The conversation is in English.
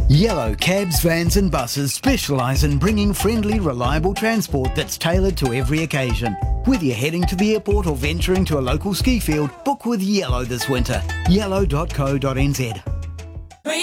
Yellow cabs, vans and buses specialise in bringing friendly, reliable transport that's tailored to every occasion. Whether you're heading to the airport or venturing to a local ski field, book with Yellow this winter. Yellow.co.nz.